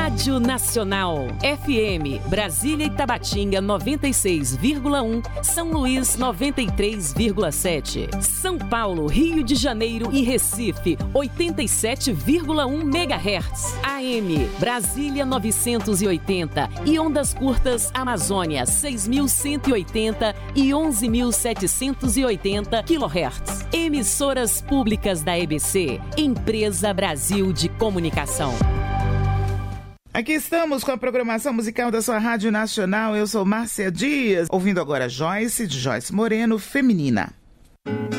Rádio Nacional. FM, Brasília e Tabatinga 96,1, São Luís 93,7. São Paulo, Rio de Janeiro e Recife 87,1 MHz. AM, Brasília 980 e ondas curtas Amazônia 6.180 e 11.780 kHz. Emissoras públicas da EBC, Empresa Brasil de Comunicação. Aqui estamos com a programação musical da sua Rádio Nacional. Eu sou Márcia Dias, ouvindo agora Joyce, de Joyce Moreno, Feminina.